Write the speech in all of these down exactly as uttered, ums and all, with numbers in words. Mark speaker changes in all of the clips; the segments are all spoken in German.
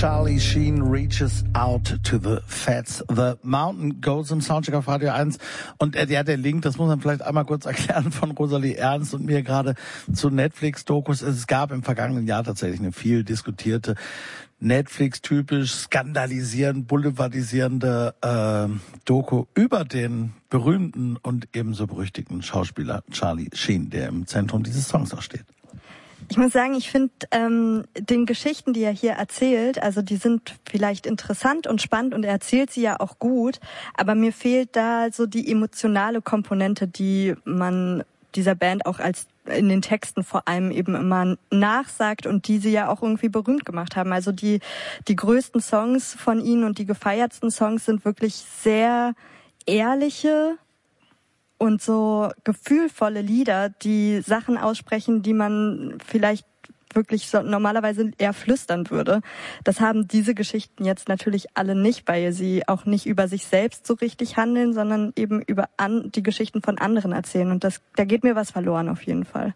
Speaker 1: Charlie Sheen reaches out to the fats. The Mountain Goes im Soundcheck auf Radio eins. Und äh, ja, der Link, das muss man vielleicht einmal kurz erklären, von Rosalie Ernst und mir gerade zu Netflix-Dokus. Es gab im vergangenen Jahr tatsächlich eine viel diskutierte, Netflix-typisch skandalisierend, boulevardisierende äh, Doku über den berühmten und ebenso berüchtigten Schauspieler Charlie Sheen, der im Zentrum dieses Songs auch steht.
Speaker 2: Ich muss sagen, ich finde ähm, den Geschichten, die er hier erzählt, also die sind vielleicht interessant und spannend und er erzählt sie ja auch gut, aber mir fehlt da so die emotionale Komponente, die man dieser Band auch als in den Texten vor allem eben immer nachsagt und die sie ja auch irgendwie berühmt gemacht haben. Also die die größten Songs von ihnen und die gefeiertsten Songs sind wirklich sehr ehrliche und so gefühlvolle Lieder, die Sachen aussprechen, die man vielleicht wirklich so normalerweise eher flüstern würde. Das haben diese Geschichten jetzt natürlich alle nicht, weil sie auch nicht über sich selbst so richtig handeln, sondern eben über an, die Geschichten von anderen erzählen. Und das, da geht mir was verloren auf jeden Fall.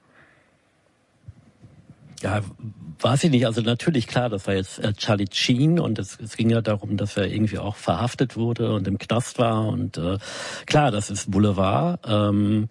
Speaker 3: Ja, weiß ich nicht. Also natürlich, klar, das war jetzt äh, Charlie Sheen und es, es ging ja darum, dass er irgendwie auch verhaftet wurde und im Knast war und äh, klar, das ist Boulevard. Ähm,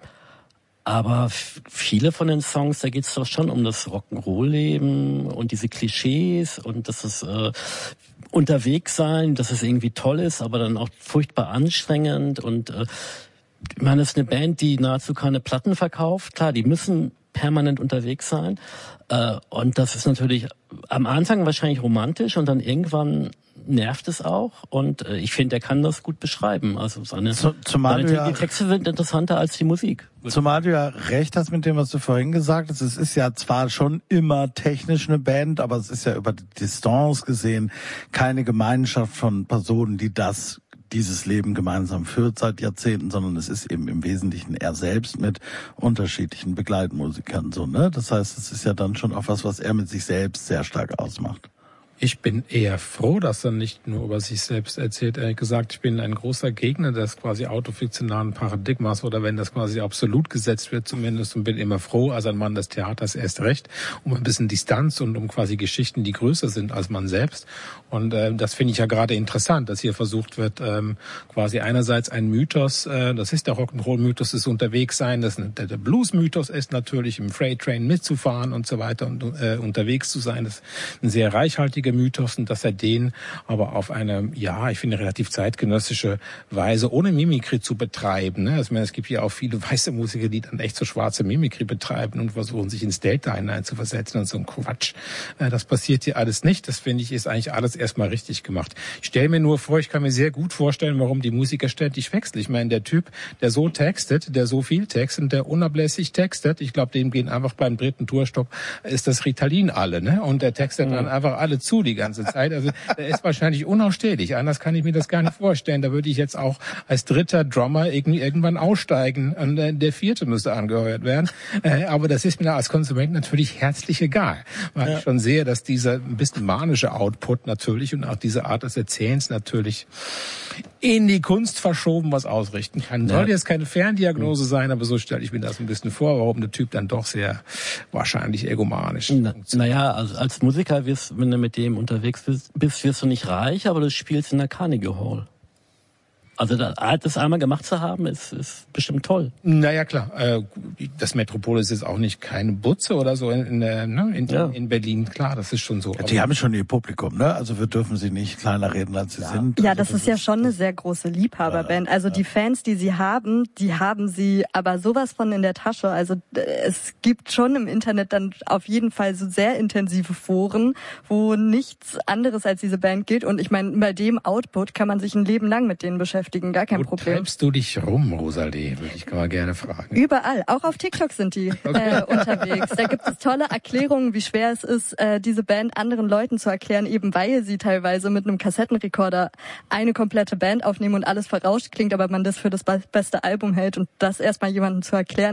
Speaker 3: aber f- viele von den Songs, da geht's doch schon um das Rock'n'Roll-Leben und diese Klischees und dass es äh, unterwegs sein, dass es irgendwie toll ist, aber dann auch furchtbar anstrengend und äh, ich meine, es ist eine Band, die nahezu keine Platten verkauft. Klar, die müssen permanent unterwegs sein. Äh, und das ist natürlich am Anfang wahrscheinlich romantisch und dann irgendwann nervt es auch. Und äh, ich finde, er kann das gut beschreiben. Also seine,
Speaker 1: Zu, zumal
Speaker 3: seine
Speaker 1: du ja,
Speaker 3: die Texte sind interessanter als die Musik.
Speaker 1: Zumal du ja recht hast mit dem, was du vorhin gesagt hast. Es ist ja zwar schon immer technisch eine Band, aber es ist ja über die Distanz gesehen keine Gemeinschaft von Personen, die das dieses Leben gemeinsam führt seit Jahrzehnten, sondern es ist eben im Wesentlichen er selbst mit unterschiedlichen Begleitmusikern so, ne? Das heißt, es ist ja dann schon auch was, was er mit sich selbst sehr stark ausmacht.
Speaker 4: Ich bin eher froh, dass er nicht nur über sich selbst erzählt. Ehrlich gesagt, ich bin ein großer Gegner des quasi autofiktionalen Paradigmas oder wenn das quasi absolut gesetzt wird zumindest und bin immer froh, als ein Mann des Theaters erst recht, um ein bisschen Distanz und um quasi Geschichten, die größer sind als man selbst. Und äh, das finde ich ja gerade interessant, dass hier versucht wird, ähm, quasi einerseits ein Mythos, äh, das ist der Rock'n'Roll-Mythos, des Unterwegssein, das der, der Blues-Mythos ist natürlich, im Freight Train mitzufahren und so weiter und äh, unterwegs zu sein. Das ist ein sehr reichhaltiger Mythos und dass er den aber auf eine, ja, ich finde, relativ zeitgenössische Weise ohne Mimikry zu betreiben. Ne? Also, ich meine, es gibt ja auch viele weiße Musiker, die dann echt so schwarze Mimikry betreiben und versuchen, sich ins Delta hineinzuversetzen und so ein Quatsch. Äh, das passiert hier alles nicht. Das finde ich, ist eigentlich alles erstmal richtig gemacht. Ich stelle mir nur vor, ich kann mir sehr gut vorstellen, warum die Musiker ständig wechseln. Ich meine, der Typ, der so textet, der so viel textet, der unablässig textet, ich glaube, dem gehen einfach beim dritten Tourstopp, ist das Ritalin alle, ne? Und der textet dann einfach alle zu die ganze Zeit. Also der ist wahrscheinlich unausstehlich. Anders kann ich mir das gar nicht vorstellen. Da würde ich jetzt auch als dritter Drummer irgendwie irgendwann aussteigen und äh, der vierte müsste angeheuert werden. Äh, aber das ist mir als Konsument natürlich herzlich egal. Weil ja. ich schon sehe, dass dieser ein bisschen manische Output natürlich und auch diese Art des Erzählens natürlich in die Kunst verschoben was ausrichten kann. Soll jetzt keine Ferndiagnose sein, aber so stelle ich mir das ein bisschen vor, warum der Typ dann doch sehr wahrscheinlich egomanisch
Speaker 3: Na, naja, also als Musiker wirst, wenn du mit dem unterwegs bist, bist, wirst du nicht reich, aber du spielst in der Carnegie Hall. Also das einmal gemacht zu haben, ist, ist bestimmt toll.
Speaker 4: Naja, klar. Das Metropolis ist auch nicht keine Butze oder so in, in, in, ja. in Berlin. Klar, das ist schon so.
Speaker 1: Ja, die haben schon ihr Publikum, ne? Also wir dürfen sie nicht kleiner reden, als sie
Speaker 2: ja.
Speaker 1: sind.
Speaker 2: Ja,
Speaker 1: also
Speaker 2: das, das ist ja schon eine sehr große Liebhaberband. Also die Fans, die sie haben, die haben sie aber sowas von in der Tasche. Also es gibt schon im Internet dann auf jeden Fall so sehr intensive Foren, wo nichts anderes als diese Band gilt. Und ich meine, bei dem Output kann man sich ein Leben lang mit denen beschäftigen. Gar kein
Speaker 4: Wo
Speaker 2: Problem. Wo
Speaker 4: treibst du dich rum, Rosalie? Würde ich mal gerne fragen.
Speaker 2: Überall. Auch auf TikTok sind die okay. äh, unterwegs. Da gibt es tolle Erklärungen, wie schwer es ist, äh, diese Band anderen Leuten zu erklären, eben weil sie teilweise mit einem Kassettenrekorder eine komplette Band aufnehmen und alles verrauscht klingt, aber man das für das beste Album hält und das erstmal jemandem zu erklären,